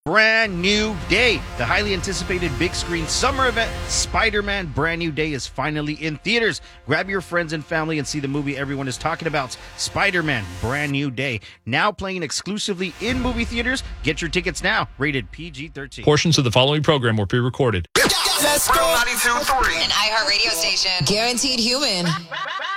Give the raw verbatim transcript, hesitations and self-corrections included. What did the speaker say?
Brand New Day. The highly anticipated big screen summer event, Spider-Man Brand New Day, is finally in theaters. Grab your friends and family and see the movie everyone is talking about, Spider-Man Brand New Day. Now playing exclusively in movie theaters. Get your tickets now. Rated P G thirteen. Portions of the following program were pre-recorded. Let's go. ninety-two point three. An iHeartRadio station. Guaranteed human.